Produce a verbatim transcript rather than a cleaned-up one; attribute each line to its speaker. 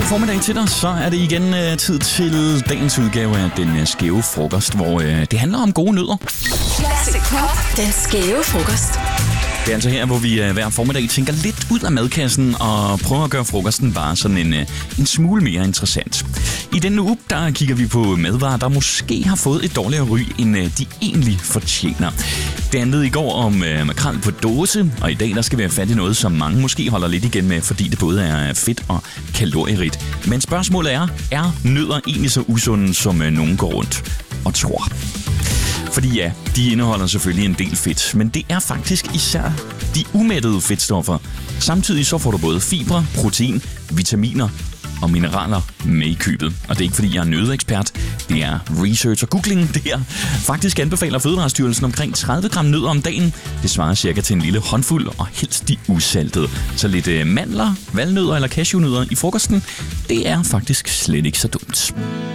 Speaker 1: formiddag til dig, så er det igen uh, tid til dagens udgave af Den Skæve Frokost, hvor uh, det handler om gode nødder.
Speaker 2: Classic Pop, Den Skæve Frokost.
Speaker 1: Det er altså her, hvor vi uh, hver formiddag tænker lidt ud af madkassen og prøver at gøre frokosten bare sådan en, uh, en smule mere interessant. I denne uge, der kigger vi på madvarer, der måske har fået et dårligere ry, end uh, de egentlig fortjener. Det handlede i går om uh, makrel på dåse, og i dag der skal vi have fat i noget, som mange måske holder lidt igen med, fordi det både er fedt og kalorierigt. Men spørgsmålet er, er nødder egentlig så usunde, som uh, nogen går rundt og tror? Fordi ja, de indeholder selvfølgelig en del fedt, men det er faktisk især de umættede fedtstoffer. Samtidig så får du både fibre, protein, vitaminer og mineraler med i købet. Og det er ikke fordi, jeg er nøddeekspert. Det er research og googling, det her. Faktisk anbefaler Fødevarestyrelsen omkring tredive gram nødder om dagen. Det svarer cirka til en lille håndfuld, og helst de usaltede. Så lidt øh, mandler, valnødder eller cashewnødder i frokosten, det er faktisk slet ikke så dumt.